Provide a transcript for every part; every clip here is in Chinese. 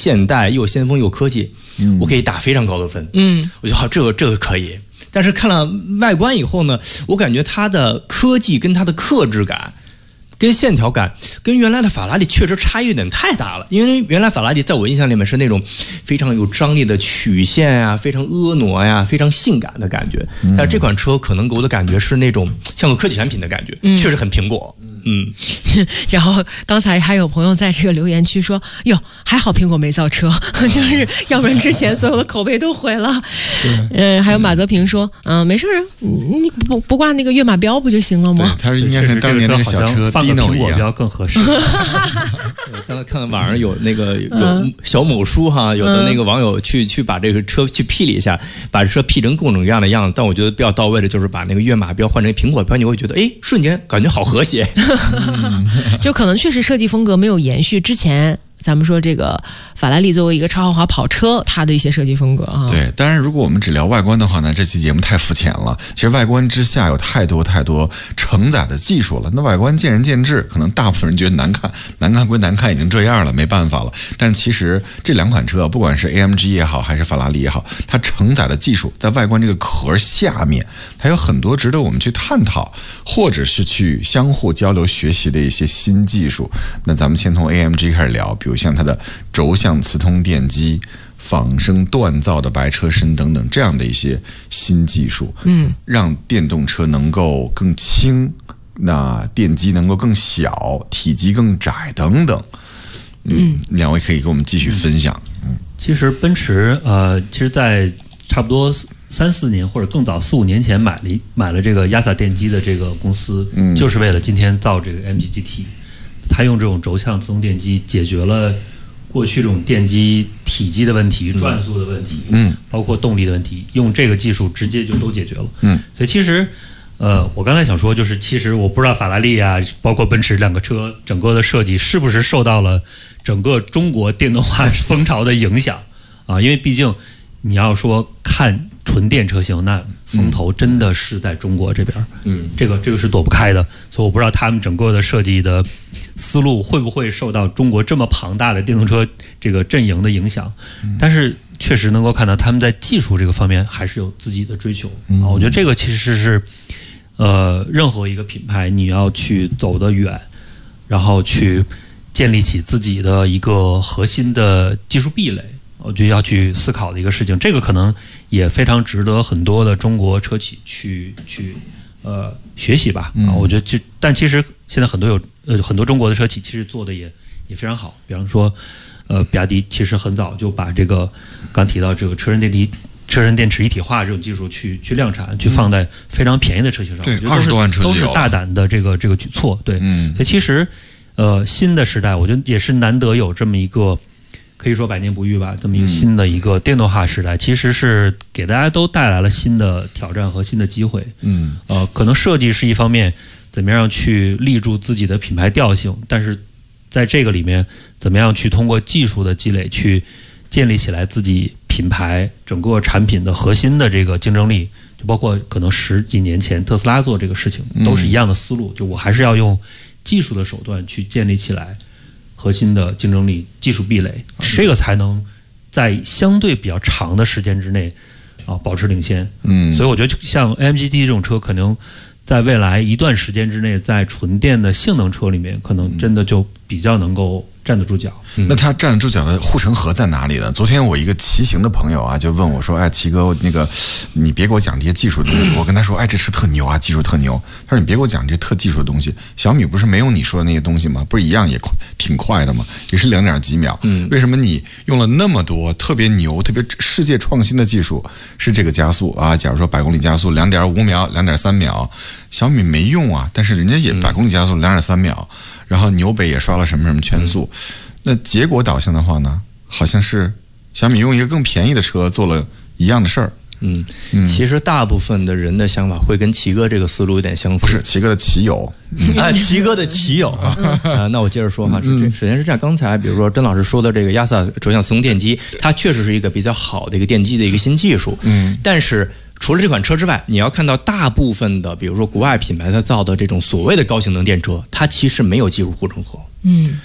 现代又先锋又科技，我可以打非常高的分。我觉得好，这个可以。但是看了外观以后呢，我感觉它的科技跟它的克制感跟线条感跟原来的法拉利确实差异有点太大了。因为原来法拉利在我印象里面是那种非常有张力的曲线啊，非常婀娜呀，非常性感的感觉。但是这款车可能给我的感觉是那种像个科技产品的感觉，确实很苹果。 然后刚才还有朋友在这个留言区说，哟，还好苹果没造车，就是要不然之前所有的口碑都毁了。还有马泽平说，没事啊，你不挂那个跃马标不就行了吗？ 对，他是应该是当年那个小车放个苹果标更合适。 刚才看网上有那个有小某书哈，有的那个网友去把这个车去 P 了一下，把车 P 成各种各样的样子。但我觉得比较到位的就是把那个跃马标换成苹果标，你会觉得瞬间感觉好和谐。 就可能确实设计风格没有延续之前咱们说这个法拉利作为一个超豪华跑车，它的一些设计风格啊。 对，当然如果我们只聊外观的话呢，这期节目太肤浅了。其实外观之下有太多承载的技术了。那外观见仁见智，可能大部分人觉得难看，难看归难看，已经这样了，没办法了。但是其实这两款车，不管是 AMG 也好，还是法拉利也好，它承载的技术在外观这个壳下面，它有很多值得我们去探讨，或者是去相互交流学习的一些新技术。那咱们先从 AMG 开始聊，比如像它的轴向磁通电机、仿生锻造的白车身等等这样的一些新技术，让电动车能够更轻，那电机能够更小，体积更窄等等。两位可以给我们继续分享。 其实奔驰其实在差不多3-4年或者更早4-5年前买了这个亚萨电机的这个公司，就是为了今天造这个 AMG GT。它用这种轴向磁通电机解决了过去这种电机体积的问题、转速的问题，包括动力的问题，用这个技术直接就都解决了。所以其实我刚才想说，就是其实我不知道法拉利啊，包括奔驰两个车整个的设计是不是受到了整个中国电动化风潮的影响啊？因为毕竟你要说看纯电车型，那风头真的是在中国这边，这个是躲不开的。所以我不知道他们整个的设计的思路会不会受到中国这么庞大的电动车这个阵营的影响，但是确实能够看到他们在技术这个方面还是有自己的追求啊。我觉得这个其实是任何一个品牌你要去走得远，然后去建立起自己的一个核心的技术壁垒，我觉得要去思考的一个事情。这个可能也非常值得很多的中国车企去学习吧。我觉得但其实现在很多中国的车企其实做的也非常好。比方说比亚迪其实很早就把这个刚提到这个车身电池一体化这种技术去量产，去放在非常便宜的车型上。 对，20多万车都是大胆的这个举措。对，所以其实新的时代，我觉得也是难得有这么一个可以说百年不遇吧，这么一个新的一个电动化时代，其实是给大家都带来了新的挑战和新的机会。可能设计是一方面，怎么样去立住自己的品牌调性，但是在这个里面，怎么样去通过技术的积累去建立起来自己品牌整个产品的核心的这个竞争力，就包括可能10几年前特斯拉做这个事情都是一样的思路，就我还是要用技术的手段去建立起来核心的竞争力、技术壁垒，这个才能在相对比较长的时间之内保持领先。所以我觉得像 AMG GT 这种车，可能在未来一段时间之内，在纯电的性能车里面，可能真的就比较能够站得住脚。 那它站得住脚的护城河在哪里呢？昨天我一个骑行的朋友啊，就问我说：“哎，齐哥，那个你别给我讲这些技术的东西。”我跟他说：“哎，这车特牛啊，技术特牛。”他说：“你别给我讲这特技术的东西。小米不是没有你说的那些东西吗？不是一样也挺快的吗？也是2点几秒。为什么你用了那么多特别牛、特别世界创新的技术，是这个加速啊？假如说100公里加速2.5秒、2.3秒，小米没用啊，但是人家也100公里加速2.3秒。”然后纽北也刷了什么圈速，那结果导向的话呢，好像是小米用一个更便宜的车做了一样的事儿。 其实大部分的人的想法会跟齐哥这个思路有点相似。 不是齐哥的骑友， 齐哥的骑友那我接着说哈，首先是这样，刚才比如说甄老师说的这个亚萨轴向磁通电机，它确实是一个比较好的一个电机的一个新技术。但是除了这款车之外，你要看到大部分的，比如说国外品牌它造的这种所谓的高性能电车，它其实没有技术护城河。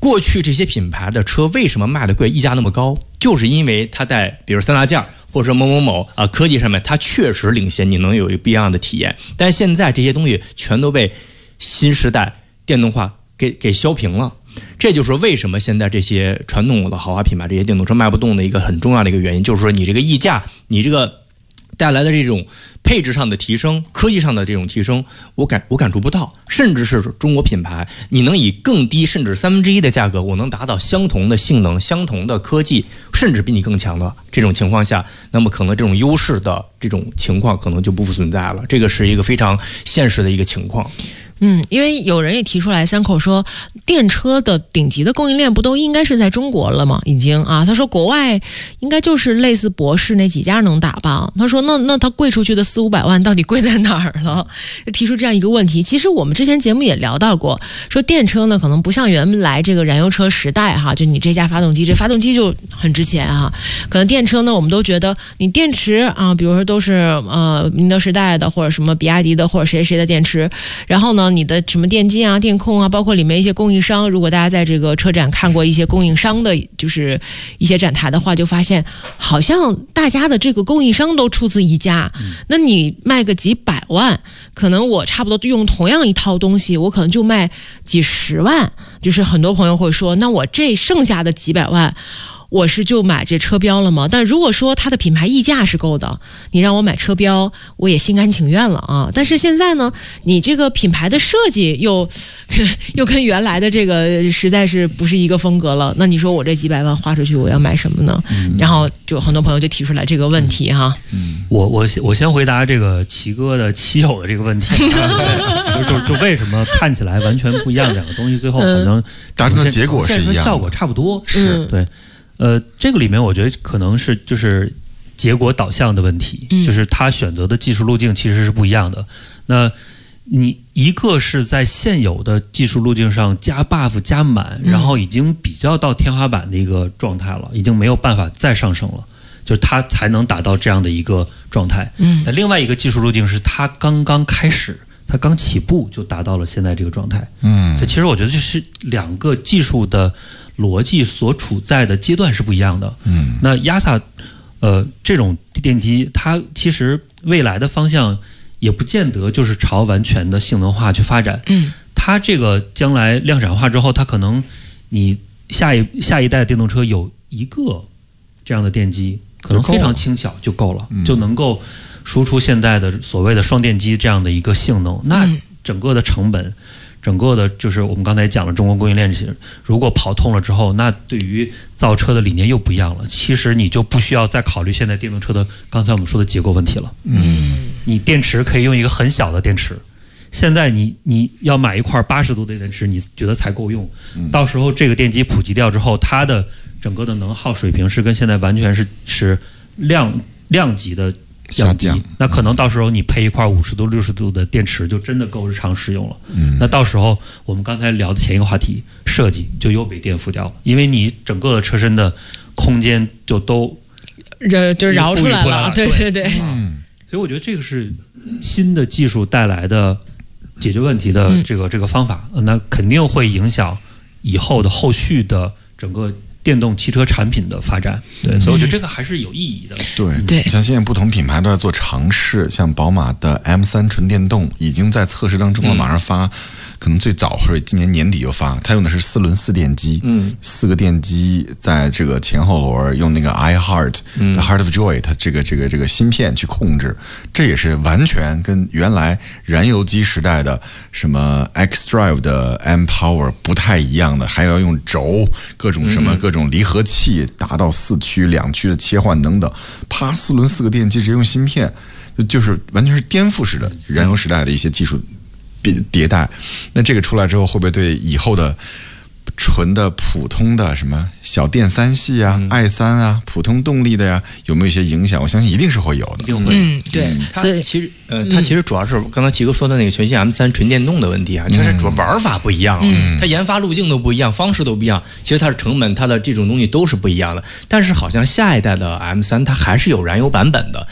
过去这些品牌的车为什么卖的贵，溢价那么高，就是因为它在比如三大件或者说某某某科技上面，它确实领先，你能有一个不一样的体验。但现在这些东西全都被新时代电动化给削平了。这就是为什么现在这些传统的豪华品牌这些电动车卖不动的一个很重要的一个原因，就是说你这个溢价，你这个带来的这种配置上的提升，科技上的这种提升，我感触不到。甚至是中国品牌，你能以更低甚至1/3的价格，我能达到相同的性能、相同的科技，甚至比你更强的这种情况下，那么可能这种优势的这种情况可能就不复存在了。这个是一个非常现实的一个情况。 因为有人也提出来，三口说电车的顶级的供应链不都应该是在中国了吗？已经啊，他说国外应该就是类似博士那几家能打吧。他说那他贵出去的400-500万到底贵在哪儿了？提出这样一个问题。其实我们之前节目也聊到过，说电车呢可能不像原来这个燃油车时代哈，就你这家发动机，这发动机就很值钱哈。可能电车呢，我们都觉得你电池啊，比如说都是宁德时代的或者什么比亚迪的或者谁的电池，然后呢，你的什么电机啊、电控啊，包括里面一些供应商，如果大家在这个车展看过一些供应商的，就是一些展台的话，就发现好像大家的这个供应商都出自一家。那你卖个几百万，可能我差不多用同样一套东西，我可能就卖几十万。就是很多朋友会说，那我这剩下的几百万，我是就买这车标了吗？但如果说它的品牌溢价是够的，你让我买车标，我也心甘情愿了啊。但是现在呢，你这个品牌的设计又跟原来的这个实在是不是一个风格了。那你说我这几百万花出去，我要买什么呢？然后就很多朋友就提出来这个问题哈。 我先回答这个奇哥的骑友的这个问题，就为什么看起来完全不一样两个东西，最后好像达成的结果是一样的， 效果差不多， 是对。这个里面我觉得可能是就是结果导向的问题，就是他选择的技术路径其实是不一样的。那你一个是在现有的技术路径上加 buff 加满，然后已经比较到天花板的一个状态了，已经没有办法再上升了，就是它才能达到这样的一个状态。那另外一个技术路径是它刚刚开始，它刚起步就达到了现在这个状态。所以其实我觉得就是两个技术的逻辑所处在的阶段是不一样的。那亚萨这种电机，它其实未来的方向也不见得就是朝完全的性能化去发展。它这个将来量产化之后，它可能你下一代的电动车有一个这样的电机，可能非常轻巧就够了，就能够输出现在的所谓的双电机这样的一个性能。那整个的成本，整个的就是我们刚才讲了中国供应链这些，如果跑通了之后，那对于造车的理念又不一样了。其实你就不需要再考虑现在电动车的刚才我们说的结构问题了。你电池可以用一个很小的电池，现在你要买一块80度的电池，你觉得才够用。到时候这个电机普及掉之后，它的整个的能耗水平是跟现在完全是量级的下降。 那可能到时候你配一块50度、60度的电池，就真的够日常使用了。那到时候我们刚才聊的前一个话题，设计就又被颠覆掉了，因为你整个的车身的空间就都就绕出来了。对。 所以我觉得这个是新的技术带来的解决问题的这个方法，那肯定会影响以后的后续的整个电动汽车产品的发展。对，所以我觉得这个还是有意义的。 对，像现在不同品牌都在做尝试，像宝马的 M3 纯电动已经在测试当中了，马上发，可能最早或者今年年底就发。它用的是4轮4电机，4个电机在这个前后轮用那个 iHeart 的 Heart of Joy 它这个芯片去控制，这也是完全跟原来燃油机时代的什么 xDrive 的 M Power 不太一样的，还要用轴各种离合器达到4驱2驱的切换等等，啪4轮4个电机直接用芯片，就是完全是颠覆式的燃油时代的一些技术迭代。那这个出来之后，会不会对以后的纯的普通的什么小电3系啊、i3 啊、普通动力的呀，有没有一些影响？我相信一定是会有的。 一定会。 对。 所以其实它其实主要是刚才齐哥说的那个全新 M3 纯电动的问题啊，它是主要玩法不一样，它研发路径都不一样，方式都不一样。其实它的成本，它的这种东西都是不一样的。但是好像下一代的 M3 它还是有燃油版本的。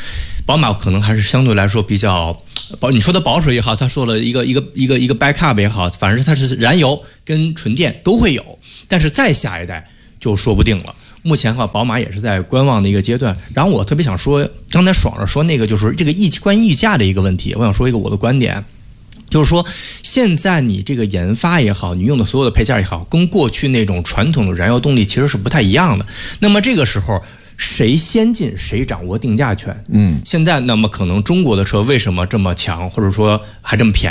宝马可能还是相对来说比较你说的保守也好，他说了一个 backup 也好，反正它是燃油跟纯电都会有，但是再下一代就说不定了。目前的话，宝马也是在观望的一个阶段。然后我特别想说，刚才爽着说那个就是这个关于溢价的一个问题，我想说一个我的观点。就是说，现在你这个研发也好，你用的所有的配件也好，跟过去那种传统的燃油动力其实是不太一样的。那么这个时候，谁先进谁掌握定价权。现在那么可能中国的车为什么这么强，或者说还这么便